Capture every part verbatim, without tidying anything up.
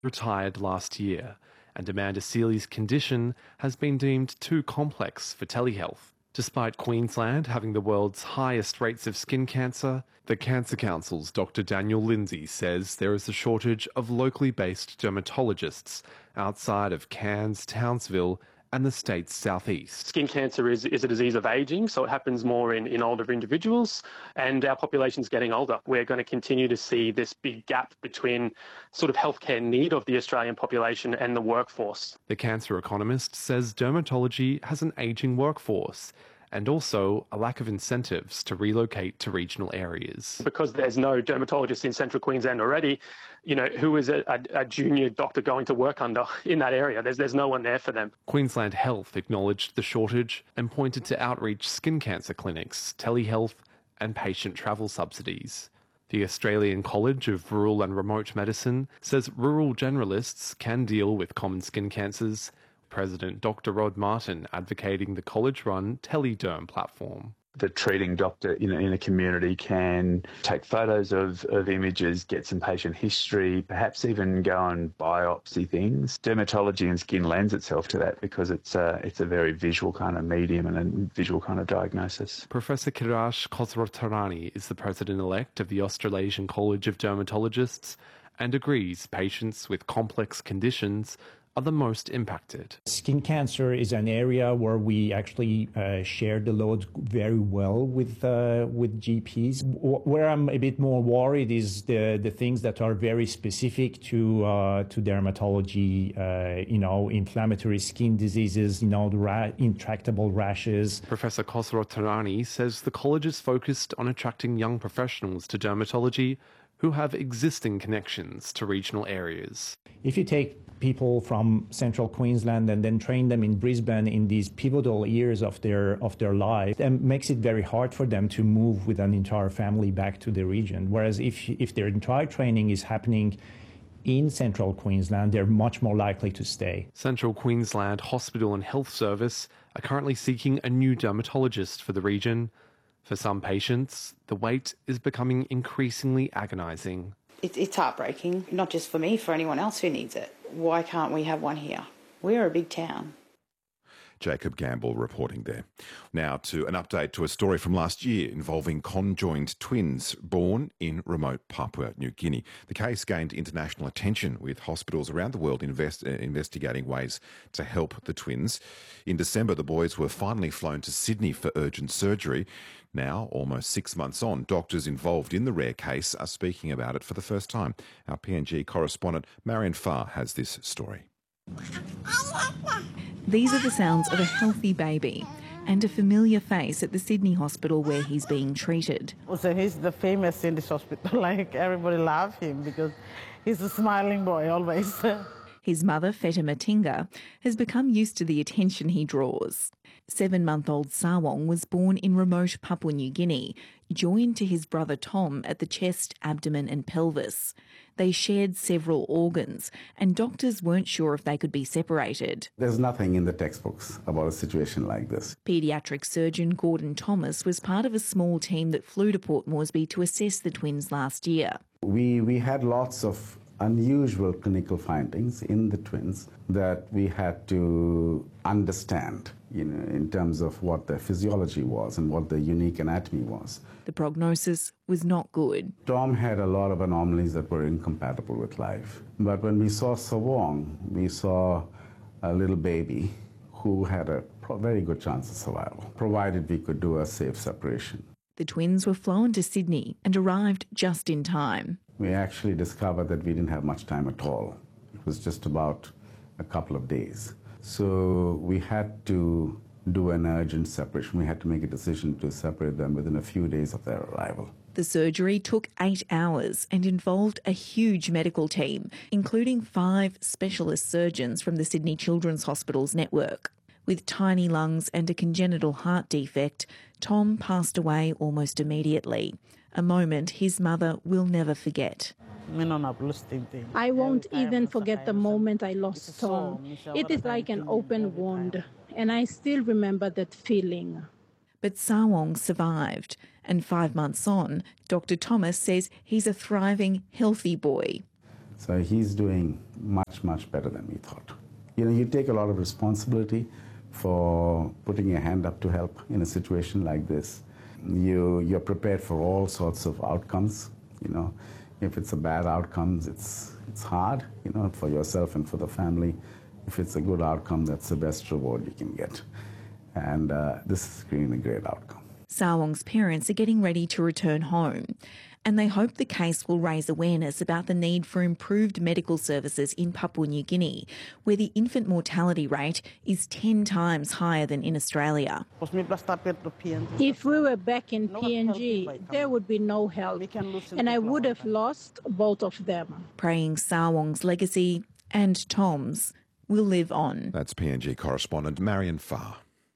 retired last year, and Amanda Seeley's condition has been deemed too complex for telehealth. Despite Queensland having the world's highest rates of skin cancer, the Cancer Council's Doctor Daniel Lindsay says there is a shortage of locally based dermatologists outside of Cairns, Townsville and the state's southeast. Skin cancer is, is a disease of ageing, so it happens more in, in older individuals, and our population's getting older. We're going to continue to see this big gap between sort of healthcare need of the Australian population and the workforce. The cancer economist says dermatology has an ageing workforce and also a lack of incentives to relocate to regional areas. Because there's no dermatologist in central Queensland already, you know, who is a, a, a junior doctor going to work under in that area? There's, there's no one there for them. Queensland Health acknowledged the shortage and pointed to outreach skin cancer clinics, telehealth and patient travel subsidies. The Australian College of Rural and Remote Medicine says rural generalists can deal with common skin cancers. President Doctor Rod Martin advocating the college-run Telederm platform. The treating doctor in a, in a community can take photos of, of images, get some patient history, perhaps even go and biopsy things. Dermatology and skin lends itself to that because it's a, it's a very visual kind of medium and a visual kind of diagnosis. Professor Kirash Khosrowshahi is the president-elect of the Australasian College of Dermatologists and agrees patients with complex conditions are the most impacted. Skin cancer is an area where we actually uh, share the load very well with uh, with G Ps. W- where I'm a bit more worried is the the things that are very specific to uh, to dermatology. Uh, you know, inflammatory skin diseases. You know, the ra- intractable rashes. Professor Khosrowshahi says the college is focused on attracting young professionals to dermatology who have existing connections to regional areas. If you take people from central Queensland and then train them in Brisbane in these pivotal years of their of their life, it makes it very hard for them to move with an entire family back to the region. Whereas if if their entire training is happening in central Queensland, they're much more likely to stay. Central Queensland Hospital and Health Service are currently seeking a new dermatologist for the region. For some patients, the wait is becoming increasingly agonising. It, it's heartbreaking, not just for me, for anyone else who needs it. Why can't we have one here? We're a big town. Jacob Gamble reporting there. Now to an update to a story from last year involving conjoined twins born in remote Papua New Guinea. The case gained international attention with hospitals around the world invest, uh, investigating ways to help the twins. In December, the boys were finally flown to Sydney for urgent surgery. Now, almost six months on, doctors involved in the rare case are speaking about it for the first time. Our P N G correspondent Marion Farr has this story. These are the sounds of a healthy baby and a familiar face at the Sydney hospital where he's being treated. So he's the famous in this hospital, like everybody loves him because he's a smiling boy always. His mother, Feta Matinga, has become used to the attention he draws. Seven-month-old Sawong was born in remote Papua New Guinea, joined to his brother Tom at the chest, abdomen and pelvis. They shared several organs, and doctors weren't sure if they could be separated. There's nothing in the textbooks about a situation like this. Paediatric surgeon Gordon Thomas was part of a small team that flew to Port Moresby to assess the twins last year. We, we had lots of unusual clinical findings in the twins that we had to understand, you know, in terms of what their physiology was and what their unique anatomy was. The prognosis was not good. Tom had a lot of anomalies that were incompatible with life. But when we saw Sawong, we saw a little baby who had a very good chance of survival, provided we could do a safe separation. The twins were flown to Sydney and arrived just in time. We actually discovered that we didn't have much time at all. It was just about a couple of days. So we had to do an urgent separation. We had to make a decision to separate them within a few days of their arrival. The surgery took eight hours and involved a huge medical team, including five specialist surgeons from the Sydney Children's Hospitals network. With tiny lungs and a congenital heart defect, Tom passed away almost immediately, a moment his mother will never forget. I won't even forget the moment I lost Tom. It is like an open wound, and I still remember that feeling. But Sawong survived, and five months on, Doctor Thomas says he's a thriving, healthy boy. So he's doing much, much better than we thought. You know, you take a lot of responsibility for putting your hand up to help in a situation like this. You, you're prepared for all sorts of outcomes. You know, if it's a bad outcome, it's, it's hard, you know, for yourself and for the family. If it's a good outcome, that's the best reward you can get. And uh, this is really a great outcome. Sawong's parents are getting ready to return home, and they hope the case will raise awareness about the need for improved medical services in Papua New Guinea, where the infant mortality rate is ten times higher than in Australia. If we were back in P N G, there would be no help, and I would have lost both of them. Praying Sawong's legacy and Tom's will live on. That's P N G correspondent Marion Farr.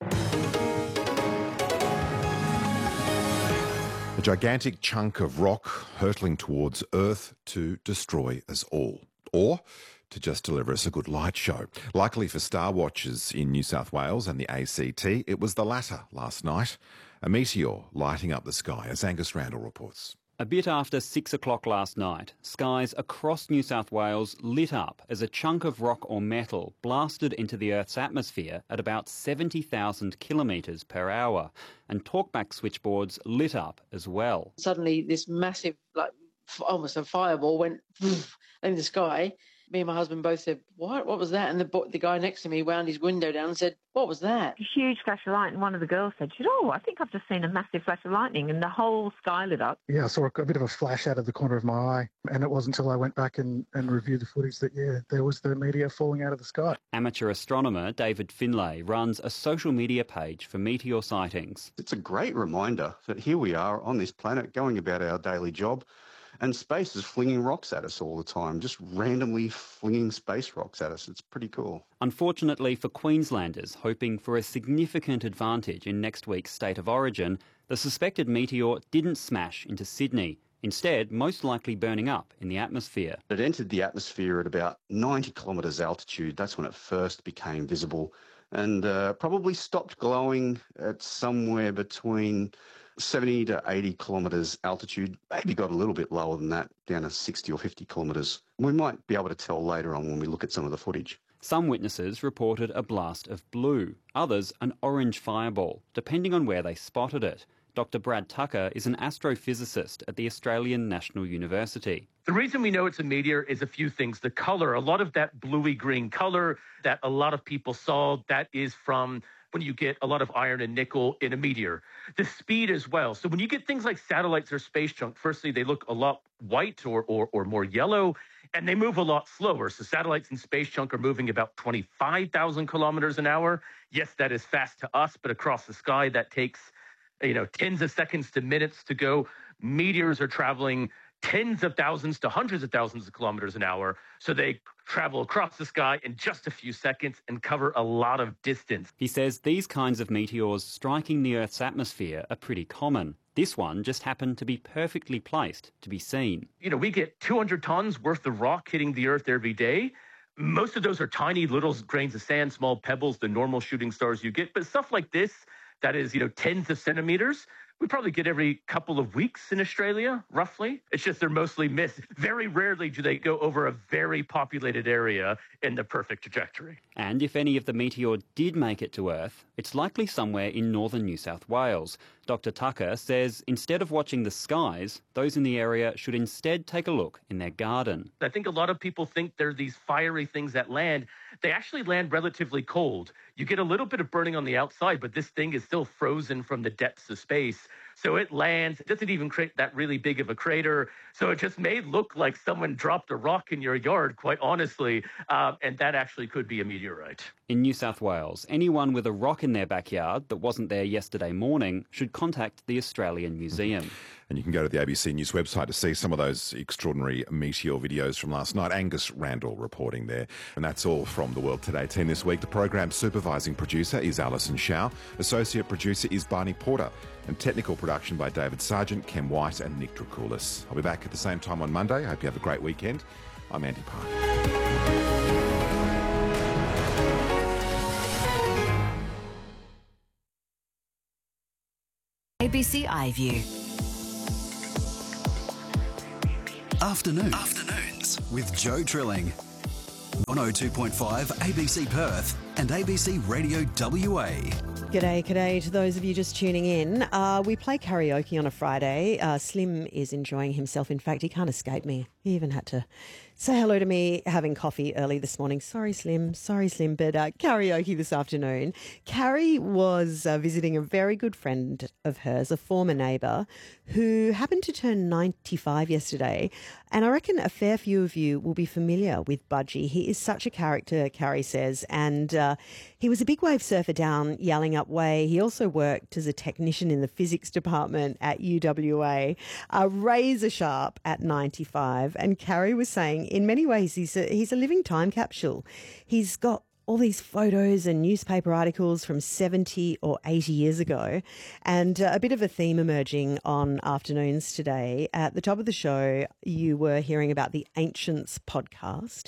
A gigantic chunk of rock hurtling towards Earth to destroy us all, or to just deliver us a good light show. Luckily for star watchers in New South Wales and the A C T, it was the latter last night, a meteor lighting up the sky, as Angus Randall reports. A bit after six o'clock last night, skies across New South Wales lit up as a chunk of rock or metal blasted into the Earth's atmosphere at about seventy thousand kilometres per hour, and talkback switchboards lit up as well. Suddenly this massive, like almost a fireball went in the sky. Me and my husband both said, what? What was that? And the, the guy next to me wound his window down and said, what was that? A huge flash of light, and one of the girls said, oh, I think I've just seen a massive flash of lightning, and the whole sky lit up. Yeah, I saw a bit of a flash out of the corner of my eye, and it wasn't until I went back and, and reviewed the footage that, yeah, there was the meteor falling out of the sky. Amateur astronomer David Finlay runs a social media page for meteor sightings. It's a great reminder that here we are on this planet going about our daily job, and space is flinging rocks at us all the time, just randomly flinging space rocks at us. It's pretty cool. Unfortunately for Queenslanders hoping for a significant advantage in next week's State of Origin, the suspected meteor didn't smash into Sydney, instead most likely burning up in the atmosphere. It entered the atmosphere at about ninety kilometres altitude. That's when it first became visible, and uh, probably stopped glowing at somewhere between seventy to eighty kilometres altitude, maybe got a little bit lower than that, down to sixty or fifty kilometres. We might be able to tell later on when we look at some of the footage. Some witnesses reported a blast of blue, others an orange fireball, depending on where they spotted it. Doctor Brad Tucker is an astrophysicist at the Australian National University. The reason we know it's a meteor is a few things. The colour, a lot of that bluey-green colour that a lot of people saw, that is from when you get a lot of iron and nickel in a meteor. The speed as well. So when you get things like satellites or space junk, firstly, they look a lot white or, or, or more yellow, and they move a lot slower. So satellites and space junk are moving about twenty-five thousand kilometers an hour. Yes, that is fast to us, but across the sky, that takes, you know, tens of seconds to minutes to go. Meteors are traveling tens of thousands to hundreds of thousands of kilometers an hour. So they travel across the sky in just a few seconds and cover a lot of distance. He says these kinds of meteors striking the Earth's atmosphere are pretty common. This one just happened to be perfectly placed to be seen. You know, we get two hundred tons worth of rock hitting the Earth every day. Most of those are tiny little grains of sand, small pebbles, the normal shooting stars you get. But stuff like this, that is, you know, tens of centimeters, we probably get every couple of weeks in Australia, roughly. It's just they're mostly missed. Very rarely do they go over a very populated area in the perfect trajectory. And if any of the meteor did make it to Earth, it's likely somewhere in northern New South Wales. Doctor Tucker says instead of watching the skies, those in the area should instead take a look in their garden. I think a lot of people think they're these fiery things that land. They actually land relatively cold. You get a little bit of burning on the outside, but this thing is still frozen from the depths of space. So it lands, it doesn't even create that really big of a crater. So it just may look like someone dropped a rock in your yard, quite honestly, um, and that actually could be a meteorite. In New South Wales, anyone with a rock in their backyard that wasn't there yesterday morning should contact the Australian Museum. And you can go to the A B C News website to see some of those extraordinary meteor videos from last night. Angus Randall reporting there. And that's all from the World Today team this week. The program's supervising producer is Alison Shaw. Associate producer is Barney Porter. And technical production by David Sargent, Ken White and Nick Dracoulis. I'll be back at the same time on Monday. I hope you have a great weekend. I'm Andy Park. A B C iView. Afternoons. Afternoons with Joe Trilling. one oh two point five A B C Perth and A B C Radio W A. G'day, g'day to those of you just tuning in. Uh, we play karaoke on a Friday. Uh, Slim is enjoying himself. In fact, he can't escape me. He even had to say hello to me having coffee early this morning. Sorry, Slim. Sorry, Slim. But uh, karaoke this afternoon. Carrie was uh, visiting a very good friend of hers, a former neighbour, who happened to turn ninety-five yesterday. And I reckon a fair few of you will be familiar with Budgie. He is such a character, Carrie says. And uh, he was a big wave surfer down Yallingup Way. He also worked as a technician in the physics department at U W A. Uh, razor sharp at ninety-five. And Carrie was saying, in many ways, he's a, he's a living time capsule. He's got all these photos and newspaper articles from seventy or eighty years ago, and uh, a bit of a theme emerging on afternoons today. At the top of the show, you were hearing about the Ancients podcast,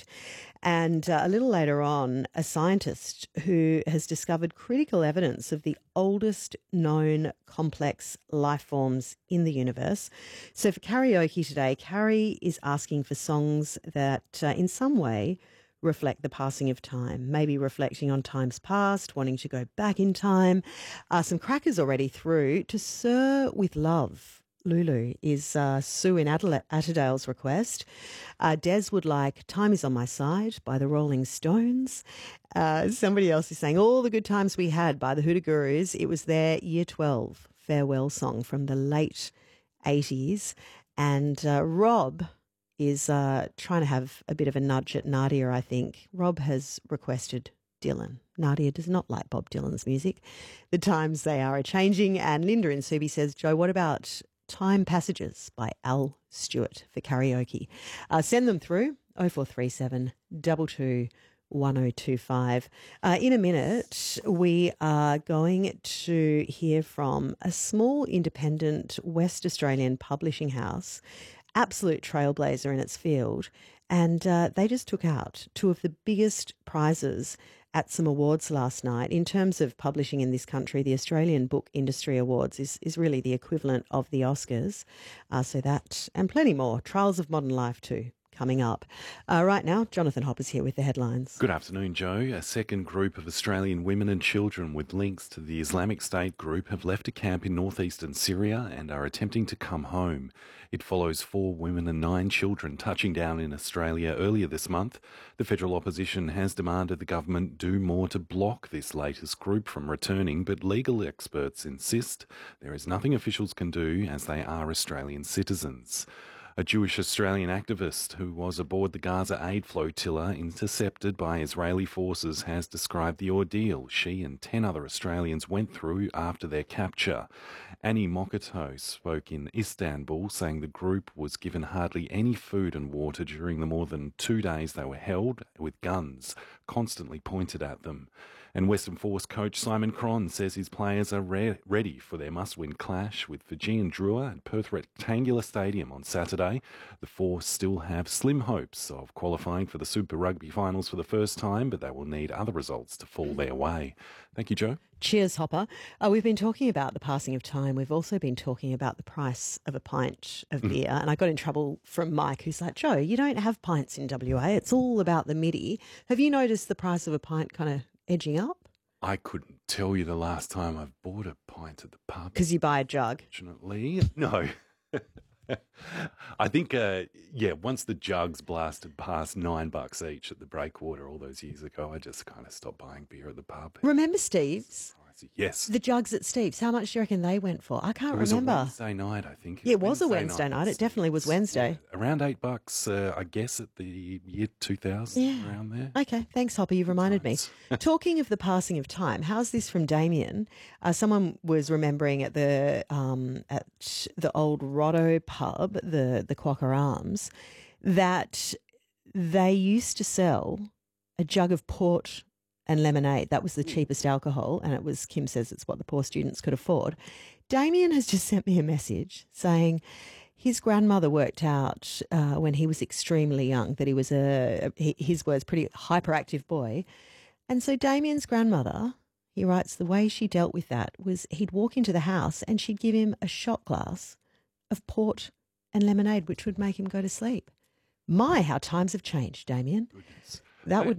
and uh, a little later on, a scientist who has discovered critical evidence of the oldest known complex life forms in the universe. So for karaoke today, Carrie is asking for songs that uh, in some way reflect the passing of time, maybe reflecting on times past, wanting to go back in time. Uh, some crackers already through. To Sir with Love, Lulu, is uh, Sue in Adela- Atterdale's request. Uh, Des would like Time Is On My Side by the Rolling Stones. Uh, somebody else is saying All the Good Times We Had by the Hoota Gurus. It was their Year twelve farewell song from the late eighties. And uh, Rob is uh, trying to have a bit of a nudge at Nadia, I think. Rob has requested Dylan. Nadia does not like Bob Dylan's music. The times they are a-changing. And Linda in Subi says, Joe, what about Time Passages by Al Stewart for karaoke? Uh, send them through, oh four three seven, two two one oh two five. Uh, in a minute, we are going to hear from a small independent West Australian publishing house, absolute trailblazer in its field, and uh, they just took out two of the biggest prizes at some awards last night. In terms of publishing in this country, the Australian Book Industry Awards is, is really the equivalent of the Oscars. Uh, so that and plenty more. Trials of Modern Life too, coming up. Uh, right now, Jonathan Hopper's here with the headlines. Good afternoon, Joe. A second group of Australian women and children with links to the Islamic State group have left a camp in northeastern Syria and are attempting to come home. It follows four women and nine children touching down in Australia earlier this month. The federal opposition has demanded the government do more to block this latest group from returning, but legal experts insist there is nothing officials can do as they are Australian citizens. A Jewish Australian activist who was aboard the Gaza aid flotilla intercepted by Israeli forces has described the ordeal she and ten other Australians went through after their capture. Annie Mokato spoke in Istanbul, saying the group was given hardly any food and water during the more than two days they were held, with guns constantly pointed at them. And Western Force coach Simon Cron says his players are re- ready for their must-win clash with Fijian Drua at Perth Rectangular Stadium on Saturday. The Force still have slim hopes of qualifying for the Super Rugby finals for the first time, but they will need other results to fall their way. Thank you, Joe. Cheers, Hopper. Uh, we've been talking about the passing of time. We've also been talking about the price of a pint of mm. beer. And I got in trouble from Mike, who's like, Joe, you don't have pints in W A. It's all about the midi. Have you noticed the price of a pint kind of edging up? I couldn't tell you the last time I've bought a pint at the pub. Because you buy a jug? Fortunately, no. I think, uh, yeah, once the jugs blasted past nine bucks each at the Breakwater all those years ago, I just kind of stopped buying beer at the pub. Remember Steve's? Yes. The jugs at Steve's, how much do you reckon they went for? I can't it was remember. A Wednesday night, I think. Yeah, it was Wednesday a Wednesday night. night. It definitely was Wednesday. Yeah, around eight bucks, uh, I guess, at the year two thousand, yeah. around there. Okay, thanks, Hopper. You've reminded me. Talking of the passing of time, how's this from Damien? Uh, someone was remembering at the um, at the old Rotto pub, the the Quokka Arms, that they used to sell a jug of port and lemonade. That was the cheapest alcohol, and it was, Kim says, it's what the poor students could afford. Damien has just sent me a message saying his grandmother worked out uh, when he was extremely young that he was a, his words, pretty hyperactive boy. And so Damien's grandmother, he writes, the way she dealt with that was he'd walk into the house and she'd give him a shot glass of port and lemonade, which would make him go to sleep. My, how times have changed, Damien. Goodness. That would